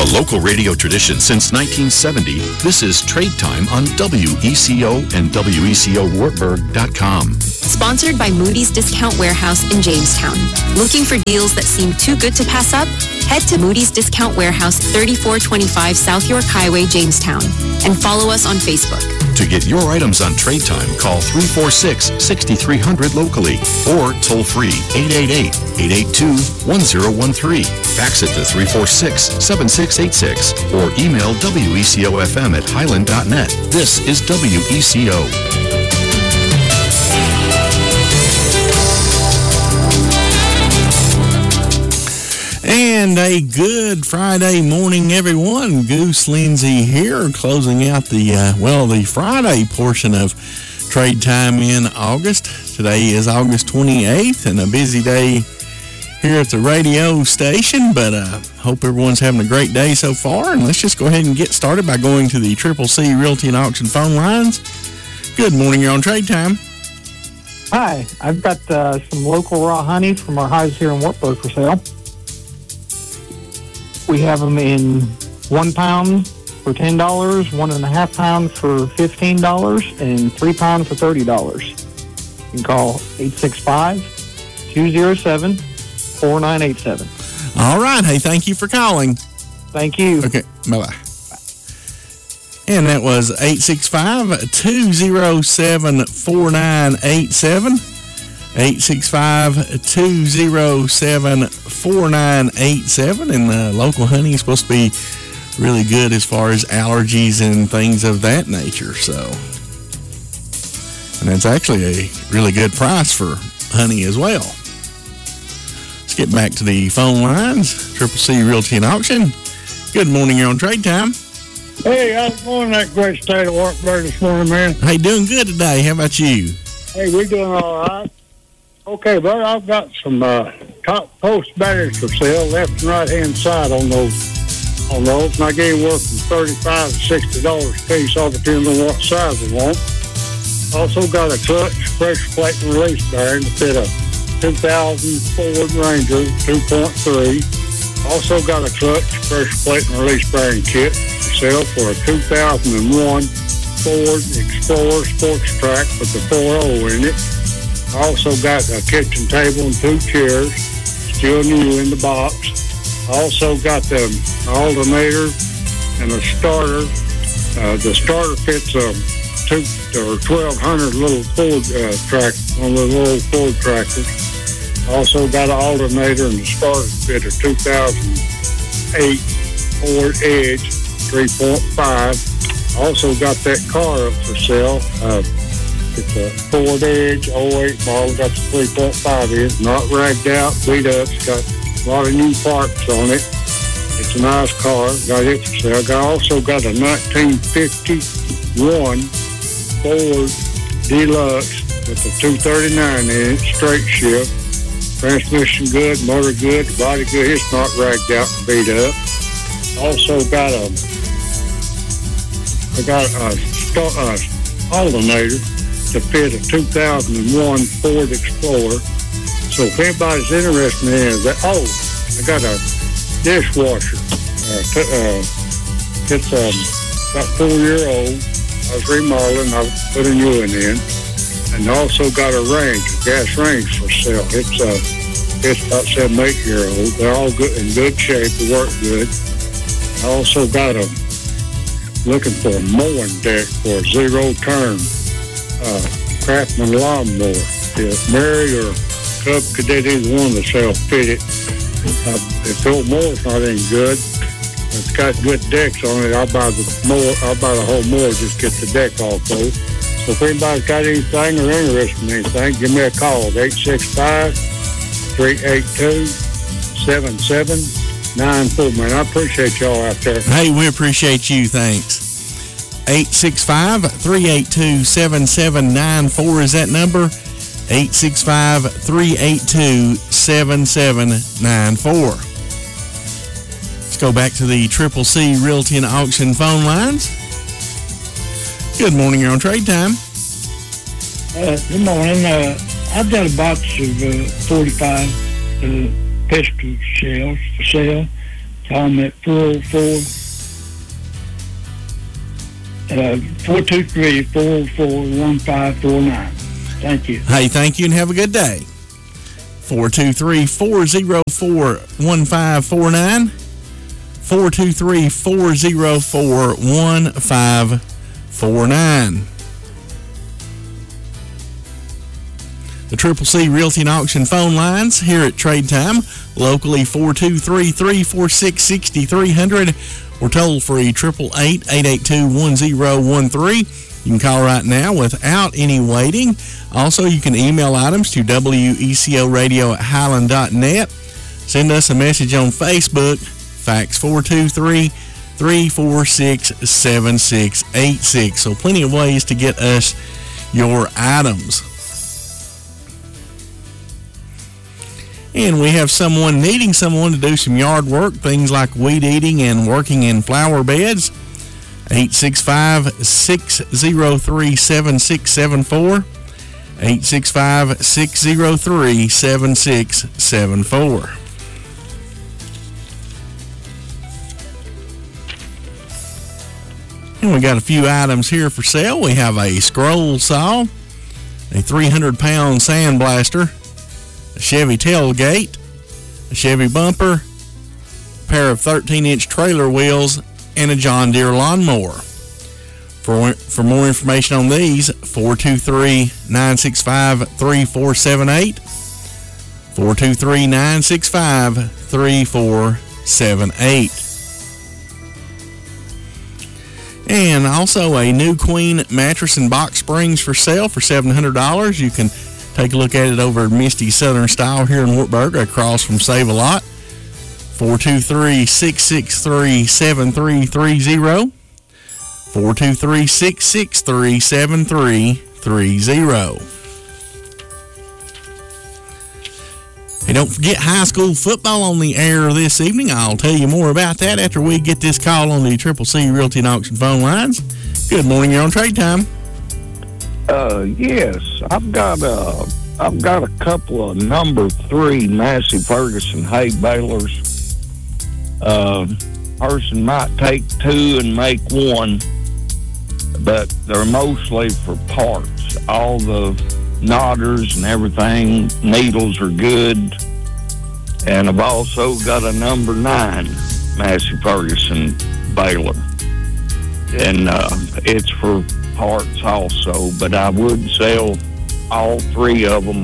local radio tradition since 1970, this is Trade Time on WECO and WECOWartburg.com. Sponsored by Moody's Discount Warehouse in Jamestown. Looking for deals that seem too good to pass up? Head to Moody's Discount Warehouse, 3425 South York Highway, Jamestown, and follow us on Facebook. To get your items on Trade Time, call 346-6300 locally or toll free 888-882-1013. Fax it to 346-7686 or email WECOFM@highland.net. This is WECO. And a good Friday morning, everyone. Goose Lindsay here, closing out the Friday portion of Trade Time in August. Today is August 28th, and a busy day here at the radio station, but hope everyone's having a great day so far. And let's just go ahead and get started by going to the Triple C Realty and Auction phone lines. Good morning, you're on Trade Time. Hi, I've got some local raw honey from our hives here in Wartburg for sale. We have them in 1 pound for $10, 1.5 pounds for $15, and 3 pounds for $30. You can call 865-207-4987. All right. Hey, thank you for calling. Thank you. Okay, bye-bye. And that was 865-207-4987. 865-207-4987. And local honey is supposed to be really good as far as allergies and things of that nature. So, and that's actually a really good price for honey as well. Let's get back to the phone lines. Triple C Realty and Auction. Good morning, you're on Trade Time. Hey, how's it going, that great state of Wartburg this morning, man? Hey, doing good today. How about you? Hey, we're doing all right. Okay, brother, I've got some top post batteries for sale, left and right-hand side on those. And I gave work from $35 to $60 a piece, all depends on what size they want. Also got a clutch, pressure plate, and release bearing to fit a 2000 Ford Ranger 2.3. Also got a clutch, pressure plate, and release bearing kit for sale for a 2001 Ford Explorer Sports Track with the 4.0 in it. Also got a kitchen table and 2 chairs, still new in the box. Also got the alternator and a starter. The starter fits a 1200 little Ford track, one of the little Ford tractors. Also got an alternator and the starter fit a 2008 Ford Edge 3.5. Also got that car up for sale. It's a Ford Edge 08 model, got the 3.5 in, not ragged out, beat up. It's got a lot of new parts on it. It's a nice car, got it for sale. I also got a 1951 Ford Deluxe with a 239 in it, straight shift. Transmission good, motor good, body good. It's not ragged out and beat up. Also got a alternator to fit a 2001 Ford Explorer. So if anybody's interested in that, I got a dishwasher. It's about 4-year-old. I was remodeling. I put a new one in, and also got a range, a gas range for sale. It's about 7-8-year-old. They're all good in good shape. They work good. I also got looking for a mowing deck for a 0-turn Craftsman lawnmower. If Mary or Cub Cadet, either one of the sell fit it. If the old mower's not any good, it's got good decks on it. I'll buy the whole mower, just get the deck off those. So if anybody's got anything or interested in anything, give me a call at 865-382-7794. Man, I appreciate y'all out there. Hey, we appreciate you. Thanks. 865-382-7794 is that number. 865-382-7794. Let's go back to the Triple C Realty and Auction phone lines. Good morning, you're on Trade Time. Good morning. I've got a box of 45 pistol shells for sale. call me at 423-404-1549. Thank you. Hey, thank you and have a good day. 423-404-1549. 423-404-1549. The Triple C Realty and Auction phone lines here at Trade Time. Locally 423-346-6300 or toll free 888-882-1013. You can call right now without any waiting. Also, you can email items to wecoradio@highland.net. Send us a message on Facebook. Fax 423-346-7686. So plenty of ways to get us your items. And we have someone needing someone to do some yard work, things like weed eating and working in flower beds. 865-603-7674. 865-603-7674. And we got a few items here for sale. We have a scroll saw, a 300-pound sandblaster, a Chevy tailgate, a Chevy bumper, a pair of 13-inch trailer wheels, and a John Deere lawnmower. For more information on these, 423-965-3478, 423-965-3478. And also a New Queen mattress and box springs for sale for $700. You can take a look at it over at Misty Southern Style here in Wartburg, across from Save-A-Lot. 423-663-7330. 423-663-7330. Hey, don't forget high school football on the air this evening. I'll tell you more about that after we get this call on the Triple C Realty and Auction phone lines. Good morning, you're on Trade Time. Yes, I've got a couple of number 3 Massey Ferguson hay balers. Person might take 2 and make 1, but they're mostly for parts. All the knotters and everything, needles are good. And I've also got a number 9 Massey Ferguson baler. And it's for parts also, but I would sell all 3 of them.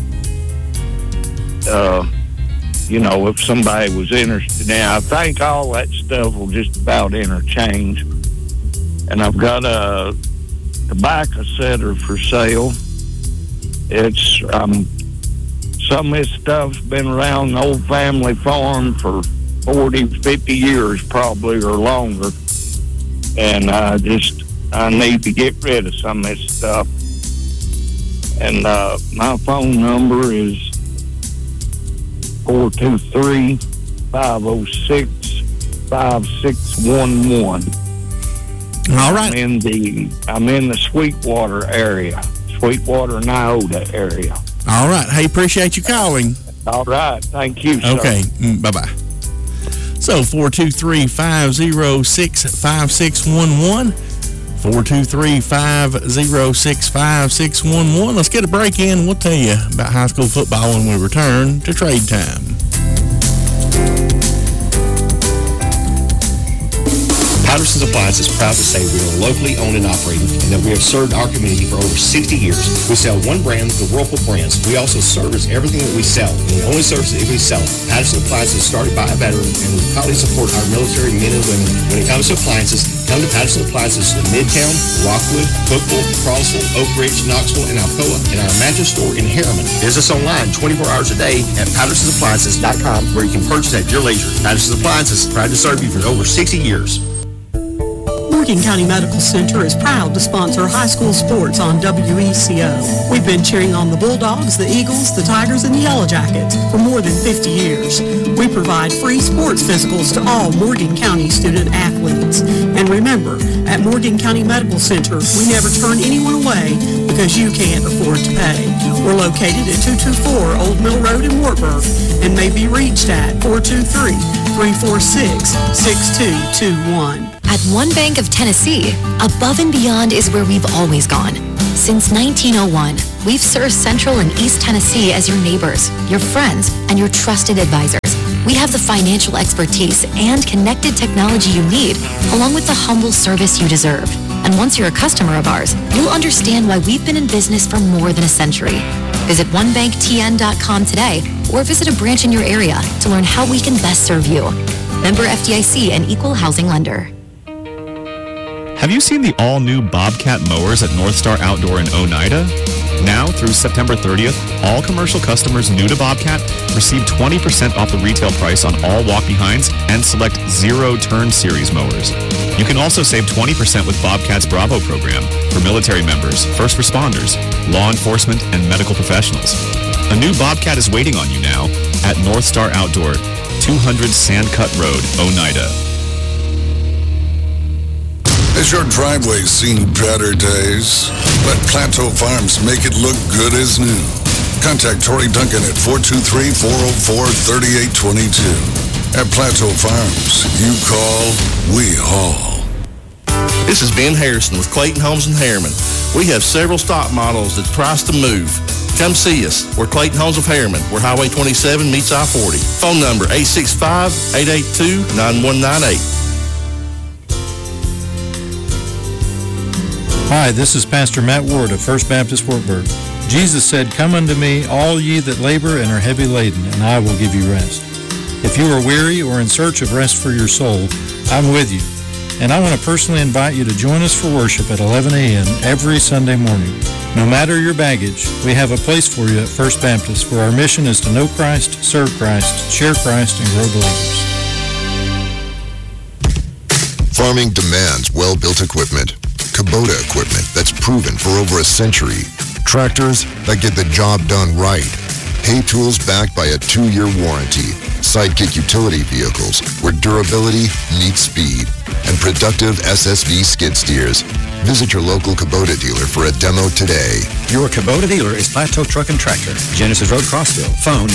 If somebody was interested. Now, I think all that stuff will just about interchange. And I've got a tobacco setter for sale. It's some of this stuff's been around the old family farm for 40, 50 years probably or longer. And I need to get rid of some of this stuff. And my phone number is 423-506-5611. All right. I'm in the Sweetwater area, Sweetwater and Iota area. All right. Hey, appreciate you calling. All right. Thank you, sir. Okay. Bye-bye. So 423-506-5611. 423-506-5611. Let's get a break in. We'll tell you about high school football when we return to Trade Time. Patterson's Appliance is proud to say we are locally owned and operated and that we have served our community for over 60 years. We sell one brand, the Whirlpool brands. We also service everything that we sell, and we only service it if we sell it. Patterson Appliances is started by a veteran, and we proudly support our military men and women. When it comes to appliances, come to Patterson Appliances in Midtown, Rockwood, Cookville, Crossville, Oak Ridge, Knoxville, and Alcoa, and our mattress store in Harriman. Visit us online 24 hours a day at PattersonAppliances.com, where you can purchase at your leisure. Patterson's Appliances, proud to serve you for over 60 years. Morgan County Medical Center is proud to sponsor high school sports on WECO. We've been cheering on the Bulldogs, the Eagles, the Tigers, and the Yellow Jackets for more than 50 years. We provide free sports physicals to all Morgan County student athletes. And remember, at Morgan County Medical Center, we never turn anyone away because you can't afford to pay. We're located at 224 Old Mill Road in Wartburg and may be reached at 423 346-6221. At One Bank of Tennessee, above and beyond is where we've always gone. Since 1901, we've served Central and East Tennessee as your neighbors, your friends, and your trusted advisors. We have the financial expertise and connected technology you need, along with the humble service you deserve. And once you're a customer of ours, you'll understand why we've been in business for more than a century. Visit onebanktn.com today or visit a branch in your area to learn how we can best serve you. Member FDIC and Equal Housing Lender. Have you seen the all-new Bobcat mowers at North Star Outdoor in Oneida? Now, through September 30th, all commercial customers new to Bobcat receive 20% off the retail price on all walk-behinds and select zero-turn series mowers. You can also save 20% with Bobcat's Bravo program for military members, first responders, law enforcement, and medical professionals. A new Bobcat is waiting on you now at North Star Outdoor, 200 Sandcut Road, Oneida. Has your driveway seen better days? Let Plateau Farms make it look good as new. Contact Tori Duncan at 423-404-3822. At Plateau Farms, you call, we haul. This is Ben Harrison with Clayton Homes and Harriman. We have several stock models that's priced to move. Come see us. We're Clayton Homes of Harriman, where Highway 27 meets I-40. Phone number 865-882-9198. Hi, this is Pastor Matt Ward of First Baptist Wartburg. Jesus said, "Come unto me, all ye that labor and are heavy laden, and I will give you rest." If you are weary or in search of rest for your soul, I'm with you. And I want to personally invite you to join us for worship at 11 a.m. every Sunday morning. No matter your baggage, we have a place for you at First Baptist, where our mission is to know Christ, serve Christ, share Christ, and grow believers. Farming demands well-built equipment. Kubota equipment that's proven for over a century. Tractors that get the job done right. Hay tools backed by a 2-year warranty. Sidekick utility vehicles where durability meets speed. And productive SSV skid steers. Visit your local Kubota dealer for a demo today. Your Kubota dealer is Plateau Truck and Tractor, Genesis Road, Crossville. Phone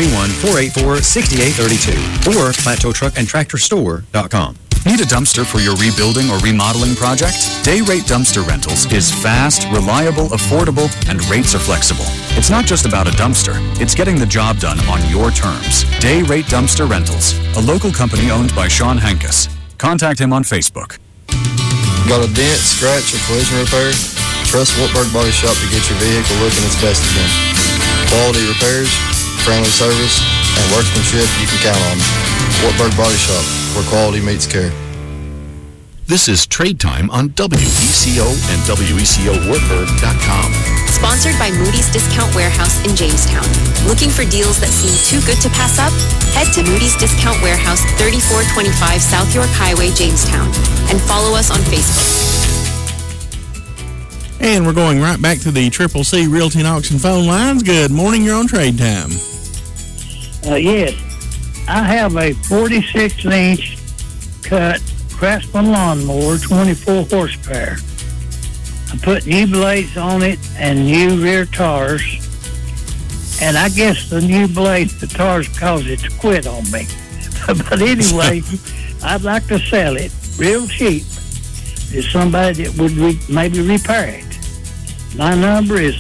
931-484-6832 or PlateauTruckandTractorStore.com. Need a dumpster for your rebuilding or remodeling project? Day Rate Dumpster Rentals is fast, reliable, affordable, and rates are flexible. It's not just about a dumpster. It's getting the job done on your terms. Day Rate Dumpster Rentals, a local company owned by Sean Hankus. Contact him on Facebook. Got a dent, scratch, or collision repair? Trust Wartburg Body Shop to get your vehicle looking its best again. Quality repairs, friendly service, and workmanship you can count on. Wartburg Body Shop, where quality meets care. This is Trade Time on WECO and WECOWartburg.com. Sponsored by Moody's Discount Warehouse in Jamestown. Looking for deals that seem too good to pass up? Head to Moody's Discount Warehouse, 3425 South York Highway, Jamestown, and follow us on Facebook. And we're going right back to the Triple C Realty and Auction phone lines. Good morning, you're on Trade Time. Yes, I have a 46-inch cut Craftsman lawnmower, 24 horsepower. I put new blades on it and new rear tires. And I guess the new blades, the tires caused it to quit on me. But anyway, I'd like to sell it real cheap to somebody that would maybe repair it. My number is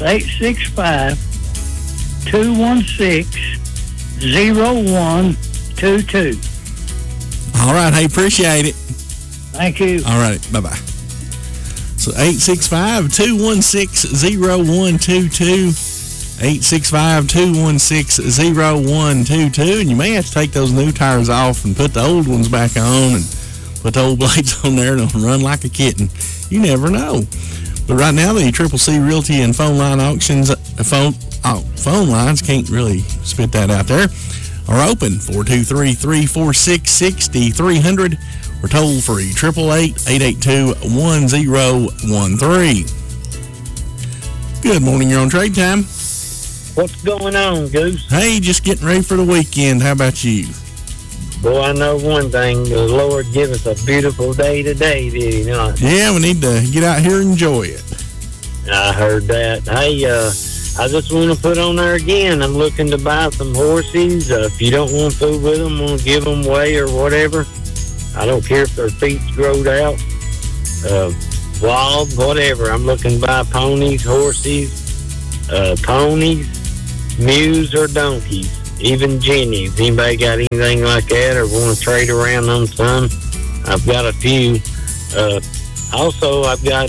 865-216-0122. All right, hey, appreciate it. Thank you. All right, bye-bye. So 865-216-0122. 865-216-0122. And you may have to take those new tires off and put the old ones back on and put the old blades on there and it'll run like a kitten. You never know. But right now, the Triple C Realty and phone line auctions, phone lines, can't really spit that out there, are open. 423-346-6300. We're toll free, 888-882-1013. Good morning, you're on Trade Time. What's going on, Goose? Hey, just getting ready for the weekend. How about you? Boy, I know one thing. The Lord give us a beautiful day today, did he not? Yeah, we need to get out here and enjoy it. I heard that. Hey, I just want to put on there again, I'm looking to buy some horses. If you don't want to fool with them, want to give them away or whatever, I don't care if their feet's growed out, wild, whatever. I'm looking to buy ponies, horses, mules, or donkeys, even jennies. Anybody got anything like that or want to trade around on some? I've got a few. Also, I've got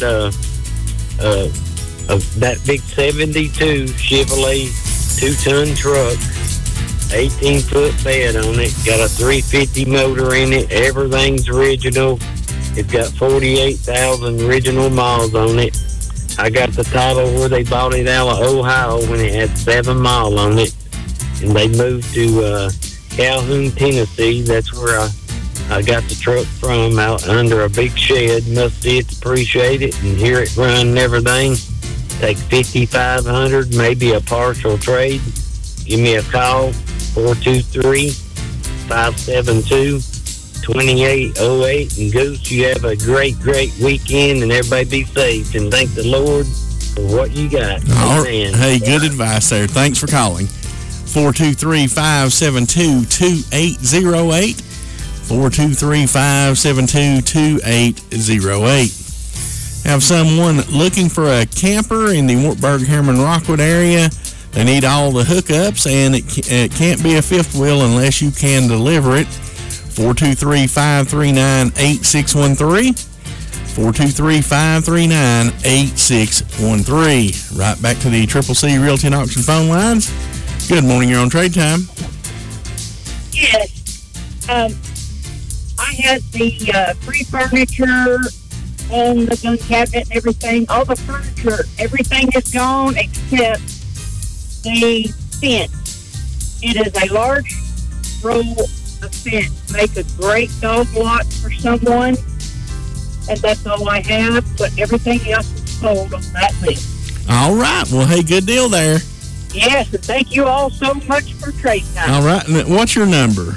that big 72 Chevrolet 2-ton truck, 18-foot bed on it, got a 350 motor in it, everything's original. It's got 48,000 original miles on it. I got the title where they bought it out of Ohio when it had 7 miles on it, and they moved to Calhoun, Tennessee. That's where I got the truck from, out under a big shed. Must see it, appreciate it, and hear it run and everything. Take $5,500, maybe a partial trade. Give me a call, 423-572-2808. And Goose, you have a great, great weekend, and everybody be safe. And thank the Lord for what you got. Amen. Hey, good advice there. Thanks for calling. 423-572-2808. 423-572-2808. Have someone looking for a camper in the Wartburg, Harriman, Rockwood area. They need all the hookups, and it can't be a fifth wheel unless you can deliver it. 423-539-8613. 423-539-8613. Right back to the Triple C Realty and Auction phone lines. Good morning, you're on Trade Time. Yes. I had the free furniture on the gun cabinet and everything. All the furniture, everything is gone except the fence. It is a large roll of fence. Make a great dog lot for someone, and that's all I have, but everything else is sold on that list. All right. Well, hey, good deal there. Yes, and thank you all so much for Trade Time. All right. And what's your number?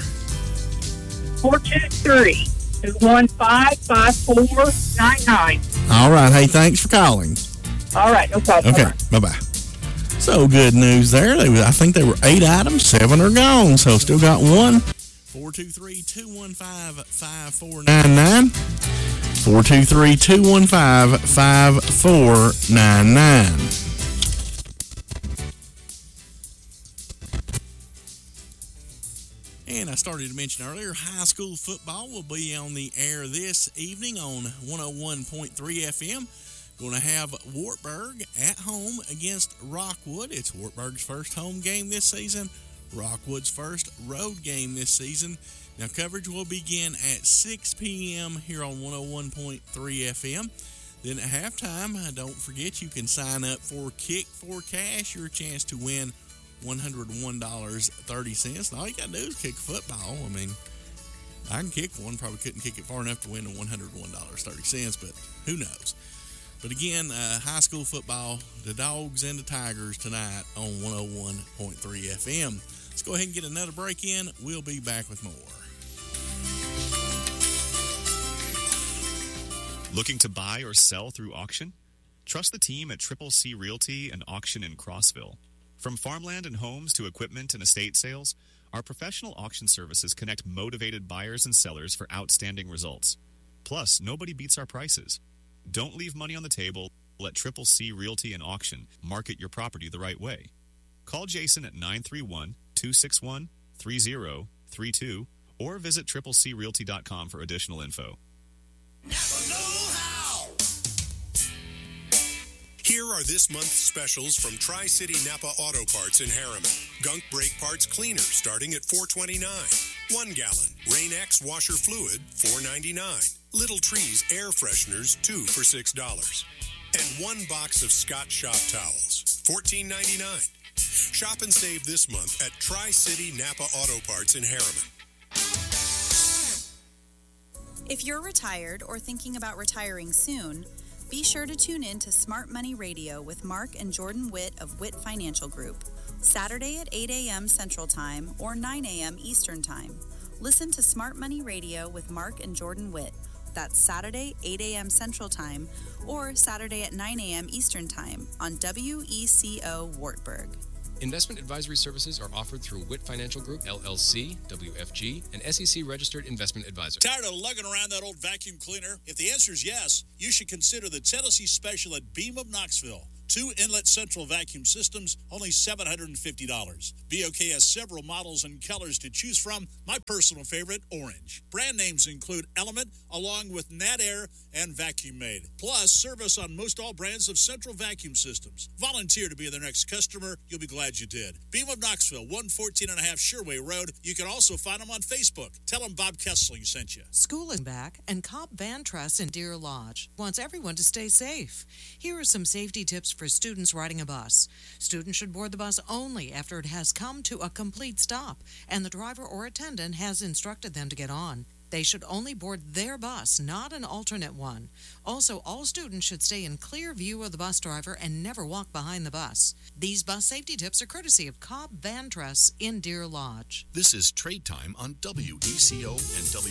423-215-5499. All right. Hey, thanks for calling. All right. No problem. Okay. Bye-bye. So, good news there. I think they were 8 items. 7 are gone. So, still got one. 423-215-5499. 423-215-5499. And I started to mention earlier, high school football will be on the air this evening on 101.3 FM. Going to have Wartburg at home against Rockwood. It's Wartburg's first home game this season, Rockwood's first road game this season. Now, coverage will begin at 6 p.m. here on 101.3 FM. Then at halftime, don't forget you can sign up for Kick for Cash, your chance to win $101.30. And all you got to do is kick a football. I mean, I can kick one. Probably couldn't kick it far enough to win $101.30, but who knows. But again, high school football, the Dogs and the Tigers tonight on 101.3 FM. Let's go ahead and get another break in. We'll be back with more. Looking to buy or sell through auction? Trust the team at Triple C Realty and Auction in Crossville. From farmland and homes to equipment and estate sales, our professional auction services connect motivated buyers and sellers for outstanding results. Plus, nobody beats our prices. Don't leave money on the table. Let Triple C Realty and Auction market your property the right way. Call Jason at 931-261-3032 or visit triplecrealty.com for additional info. Here are this month's specials from Tri-City Napa Auto Parts in Harriman. Gunk brake parts cleaner starting at $4.29. 1 gallon. Rain-X washer fluid, $4.99. Little Trees air fresheners, 2 for $6. And 1 box of Scott Shop towels, $14.99. Shop and save this month at Tri-City Napa Auto Parts in Harriman. If you're retired or thinking about retiring soon, be sure to tune in to Smart Money Radio with Mark and Jordan Witt of Witt Financial Group, Saturday at 8 a.m. Central Time or 9 a.m. Eastern Time. Listen to Smart Money Radio with Mark and Jordan Witt, That's Saturday, 8 a.m. Central Time, or Saturday at 9 a.m. Eastern Time on WECO Wartburg. Investment advisory services are offered through Witt Financial Group, LLC, WFG, an SEC-registered investment advisor. Tired of lugging around that old vacuum cleaner? If the answer is yes, you should consider the Tennessee Special at Beam of Knoxville. 2 inlet central vacuum systems, only $750. BOK has several models and colors to choose from. My personal favorite, orange. Brand names include Element, along with Nat Air and Vacuum Made. Plus, service on most all brands of central vacuum systems. Volunteer to be their next customer. You'll be glad you did. Beam of Knoxville, 114.5 Sherway Road. You can also find them on Facebook. Tell them Bob Kessling sent you. School is back, and Cobb Van Trust in Deer Lodge wants everyone to stay safe. Here are some safety tips for students riding a bus. Students should board the bus only after it has come to a complete stop and the driver or attendant has instructed them to get on. They should only board their bus, not an alternate one. Also, all students should stay in clear view of the bus driver and never walk behind the bus. These bus safety tips are courtesy of Cobb Van Trust in Deer Lodge. This is Trade Time on WECO and